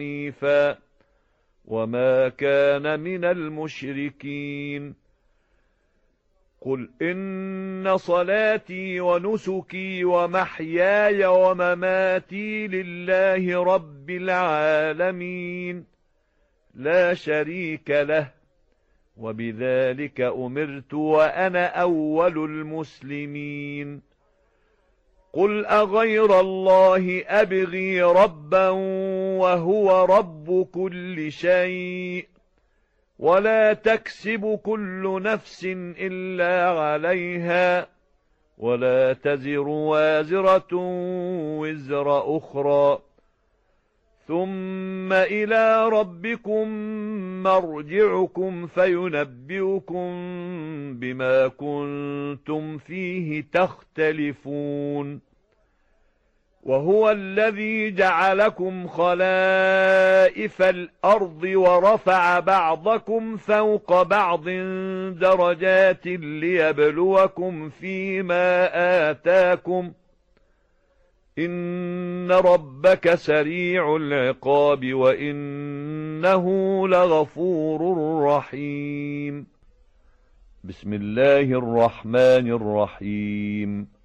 حنيفا وما كان من المشركين. قل إن صلاتي ونسكي ومحياي ومماتي لله رب العالمين لا شريك له وبذلك أمرت وأنا أول المسلمين. قل أغير الله أبغي ربا وهو رب كل شيء ولا تكسب كل نفس إلا عليها ولا تزر وازرة وزر أخرى ثم إلى ربكم مرجعكم فينبئكم بما كنتم فيه تختلفون. وهو الذي جعلكم خلائف الأرض ورفع بعضكم فوق بعض درجات ليبلوكم فيما آتاكم إن ربك سريع العقاب وإنه لغفور رحيم. بسم الله الرحمن الرحيم.